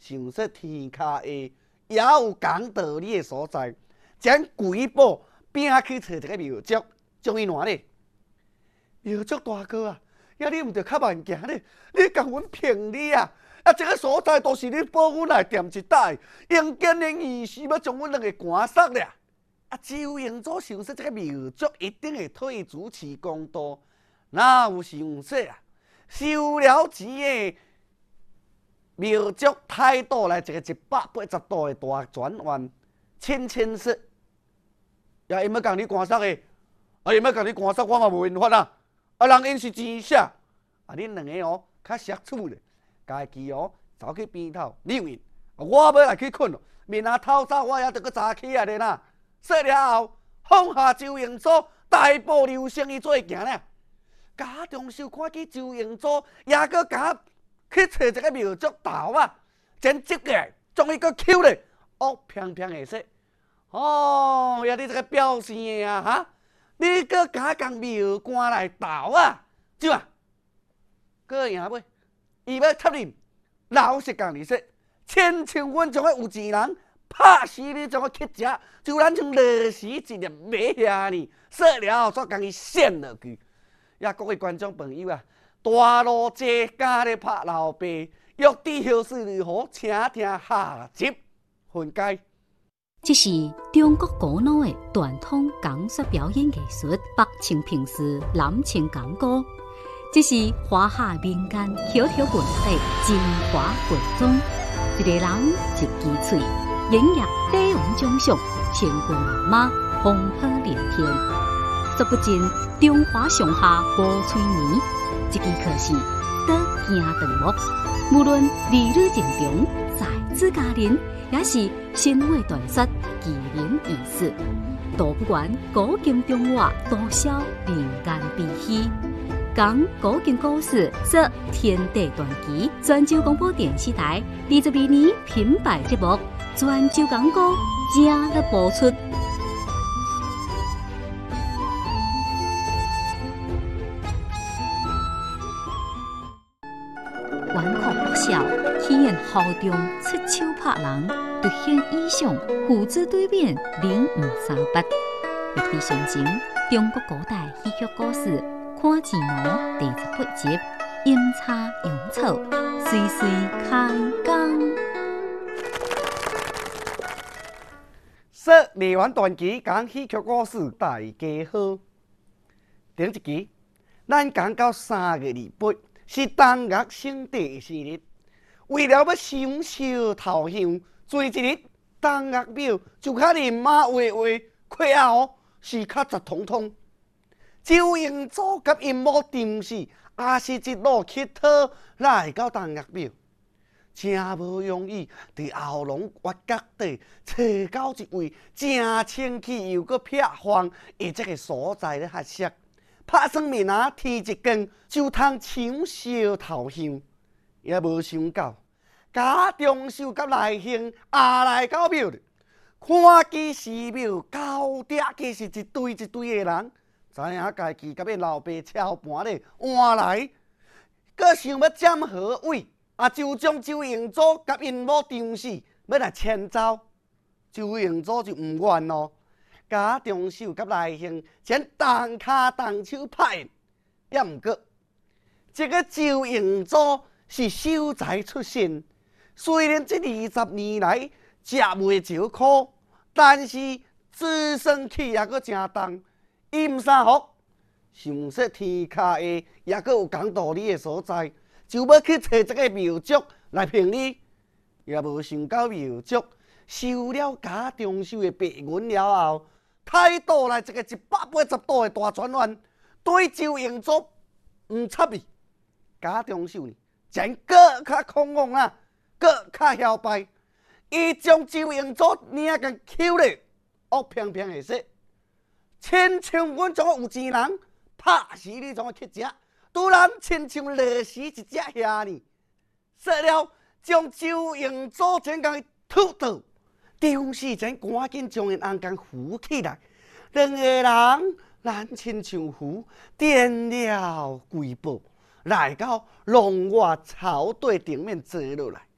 想说天下下也有讲道理的所在，将鬼宝拼去找一个庙祝，将伊换咧。庙祝大哥啊，呀你毋着较慢行咧，你共阮骗你啊！啊，这个所在都是你保阮来垫一带，用建的意思要将阮两个赶杀咧。啊，周营祖想说这个庙祝一定会替伊主持公道，哪有想说啊？收了钱的庙祝态度来一个180度的大转弯，千说，也因要共你赶杀的，因要共你赶杀，我嘛无办法啊！啊，人因是钱啥？啊，恁两个哦，较识处咧，家己哦走去边头溜因，我要来去困咯，面啊透早我也得去早起啊咧呐。说了后，放下周营祖，大步流星伊做行咧。家中秀看见周营祖，也搁甲去找一个庙祝头啊，将接过来，将伊搁扣咧，平的说，哦，呀你这个表示啊哈！你搁甲共庙官来斗啊？怎啊？搁赢袂？伊要插你，老实讲你说，亲像阮种个有钱人，拍死你种个乞食，就咱像落时一粒买遐呢，说了煞共伊闪落去。呀，各位观众朋友啊，大路这家咧拍老爸，欲知后事如何，请听下集分解。 这是中国古老的传统讲说表演艺术，北唱评诗，南唱讲歌。这是华夏民间口头文化的精华混种。一个人一支嘴，演绎帝王将相，千军万马，风火连天。说不尽中华上下五翠年，一支可是得行长乐。无论儿女情长，在子佳人。也是神话传说、奇人异事，道不完古今中外多少民间悲喜。讲古今故事，说天地传奇。泉州广播电视台22年品牌节目《泉州讲歌》正在播出。顽酷不孝，体验豪中出手拍人，凸显意象，父子对面0538。历史上前，中国古代戏曲故事《看字奴》第18集，阴差阳错，岁岁开工。 说梨园传奇讲戏曲故事，大家好。顶一集，咱讲到3月28。是东岳升帝的生日，为了要享受头香，最一日东岳庙就较人马围，快啊哦，是较杂通通。周营祖甲因某陈氏也是一路乞讨来到东岳庙，真无容易，伫后龙挖角地找到一位真清气又阁僻荒的这个所在咧合适。拍算面啊，天一光就通抢烧头香，也无想到家中秀甲内兄也来到庙里，看见寺庙高底计是一堆一堆的人，知影家己甲要老爸操盘咧换来，阁想要占好位，就将周营祖甲因某张氏要来迁走，周营祖就唔愿咯。家中秀甲内兄先动骹动手拍，也毋过，这个周营祖是秀才出身，虽然这20年来食袂少苦，但是自身气也阁真重。伊毋三福，想说天下下也阁有讲道理的所在，就要去找这个庙祝来评理，也无想到庙祝收了家中秀的白银了后。态度来一个180度的大转弯，对周营祖唔插伊，家中秀呢，真更较狂妄啊，更较嚣摆。伊将周营祖领甲扣咧，平的说，亲像阮种有钱人，拍死你种乞食，突然亲像落死一只遐呢。说了，将周营祖真甲伊吐倒。张氏前赶紧将因红杆扶起来，两个人咱亲像扶，点了贵宝，来到龙外草地顶面坐落来。